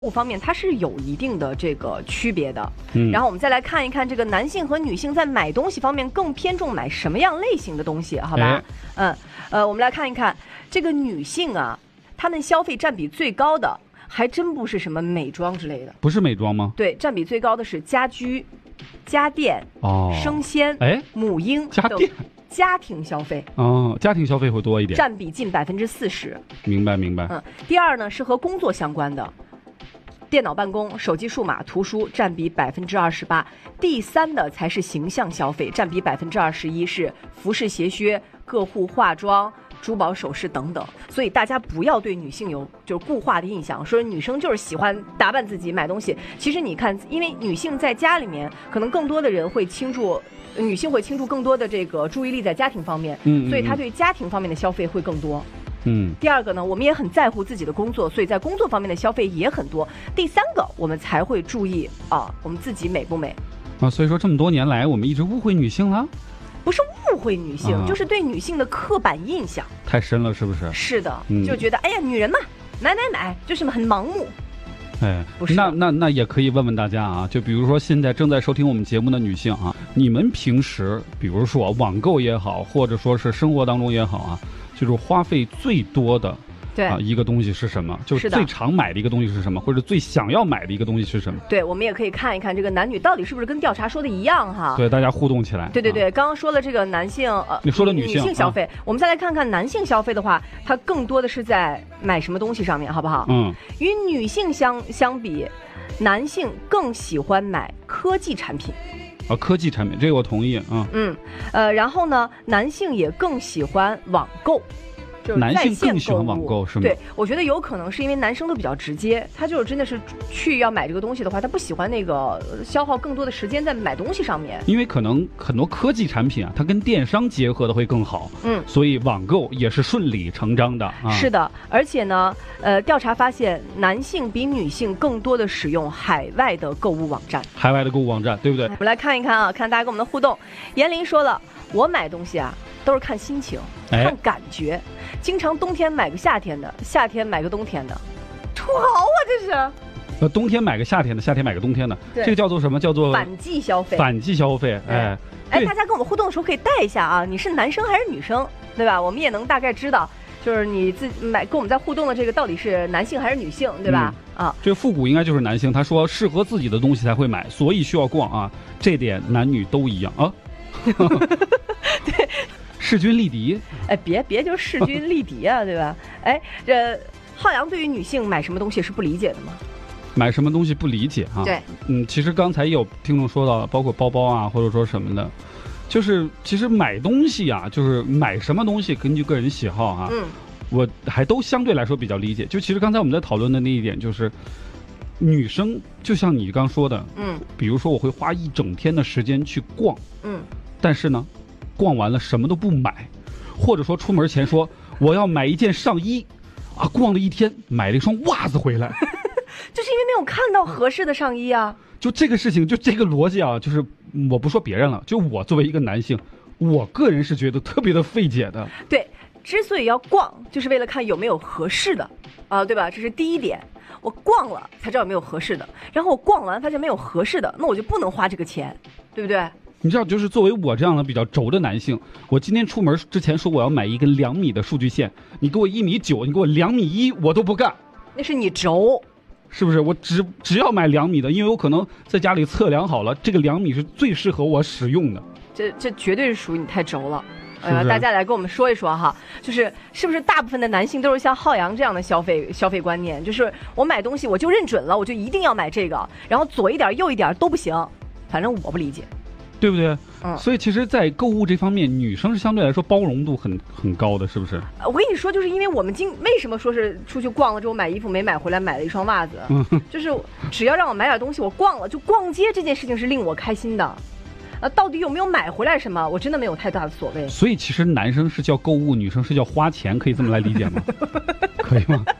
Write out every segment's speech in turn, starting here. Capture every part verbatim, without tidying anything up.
方面它是有一定的这个区别的， 嗯， 然后我们再来看一看这个男性和女性在买东西方面更偏重买什么样类型的东西，好吧？ 哎、 嗯，呃，我们来看一看这个女性啊，她们消费占比最高的还真不是什么美妆之类的， 不是美妆吗？ 对，占比最高的是家居、家电、 哦， 生鲜、 哎， 母婴、 家电。 家庭消费， 哦，家庭消费会多一点， 占比近百分之四十。 明白明白。 嗯，第二呢是和工作相关的，电脑办公、手机数码、图书占比百分之二十八。第三的才是形象消费，占比百分之二十一，是服饰鞋靴、个护化妆、珠宝首饰等等。所以大家不要对女性有就是固化的印象，说女生就是喜欢打扮自己买东西。其实你看，因为女性在家里面，可能更多的人会倾注。女性会倾注更多的这个注意力在家庭方面， 嗯， 所以她对家庭方面的消费会更多。 嗯， 第二个呢，我们也很在乎自己的工作，所以在工作方面的消费也很多。第三个，我们才会注意啊，我们自己美不美啊。所以说这么多年来，我们一直误会女性了， 不是误会女性， 啊、 就是对女性的刻板印象太深了，是不是？ 是的， 嗯、 就觉得哎呀，女人嘛，买买买，就是很盲目。 哎，那那那也可以问问大家啊，就比如说现在正在收听我们节目的女性啊，你们平时比如说网购也好，或者说是生活当中也好啊，就是花费最多的对啊一个东西是什么？就是最常买的一个东西是什么？或者最想要买的一个东西是什么？ 对，我们也可以看一看这个男女到底是不是跟调查说的一样哈。 对，大家互动起来。 对对对， 啊、 刚刚说了这个男性呃， 你说的女性女性消费、啊，我们再来看看男性消费的话，它更多的是在买什么东西上面，好不好？ 嗯， 与女性相相比。男性更喜欢买科技产品， 啊，科技产品这个我同意啊。 嗯，呃，然后呢，男性也更喜欢网购，就是男性更喜欢网购是吗？ 对，我觉得有可能是因为男生都比较直接，他就是真的是去要买这个东西的话，他不喜欢那个消耗更多的时间在买东西上面。 因为可能很多科技产品啊，它跟电商结合的会更好， 嗯， 所以网购也是顺理成章的啊。 是的，而且呢，呃，调查发现，男性比女性更多的使用海外的购物网站， 海外的购物网站，对不对？ 我们来看一看啊，看大家跟我们的互动。严林说了，我买东西啊都是看心情、看感觉，哎、经常冬天买个夏天的，夏天买个冬天的，土豪啊这是。 呃，冬天买个夏天的，夏天买个冬天的，这个叫做什么？叫做反季消费。 反季消费，哎哎，大家跟我们互动的时候可以带一下啊，你是男生还是女生，对吧？我们也能大概知道，就是你自己买跟我们在互动的这个到底是男性还是女性，对吧？ 嗯、 啊， 这个复古应该就是男性，他说适合自己的东西才会买，所以需要逛啊，这点男女都一样啊。 对。 势均力敌， 哎，别别就势均力敌啊，对吧？哎，这浩洋对于女性买什么东西是不理解的吗？ 买什么东西不理解啊？ 对， 嗯，其实刚才也有听众说到，包括包包啊，或者说什么的，就是其实买东西啊，就是买什么东西根据个人喜好啊， 嗯， 我还都相对来说比较理解。就其实刚才我们在讨论的那一点，就是女生就像你刚说的， 嗯， 比如说我会花一整天的时间去逛， 嗯， 但是呢。逛完了什么都不买，或者说出门前说我要买一件上衣，啊，逛了一天买了一双袜子回来， 就是因为没有看到合适的上衣啊。 就这个事情，就这个逻辑啊，就是我不说别人了，就我作为一个男性，我个人是觉得特别的费解的。 对，之所以要逛，就是为了看有没有合适的，啊、呃，对吧？这是第一点。我逛了才知道有没有合适的，然后我逛完发现没有合适的，那我就不能花这个钱，对不对？ 你知道，就是作为我这样的比较轴的男性，我今天出门之前说我要买一根两米的数据线，你给我一米九，你给我两米一，我都不干。 那是你轴， 是不是？我只只要买两米的，因为我可能在家里测量好了，这个两米是最适合我使用的。 这这绝对是属于你太轴了。 呃， 大家来跟我们说一说哈，就是是不是大部分的男性都是像浩洋这样的消费消费观念？就是我买东西我就认准了，我就一定要买这个，然后左一点右一点都不行，反正我不理解， 对不对？ 嗯， 所以其实，在购物这方面，女生是相对来说包容度很很高的，是不是？ 我跟你说，就是因为我们今为什么说是出去逛了之后买衣服没买回来，买了一双袜子， 嗯， 就是只要让我买点东西，我逛了就逛街这件事情是令我开心的。呃，到底有没有买回来什么，我真的没有太大的所谓。 所以其实男生是叫购物，女生是叫花钱，可以这么来理解吗？可以吗？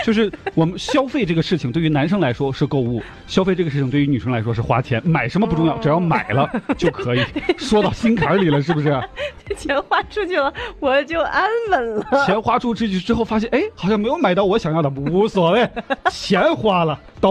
就是我们消费这个事情对于男生来说是购物，消费这个事情对于女生来说是花钱。买什么不重要，只要买了就可以。说到心坎里了，是不是？ 钱花出去了，我就安稳了。 钱花出去之后，发现哎，好像没有买到我想要的，无所谓，钱花了。到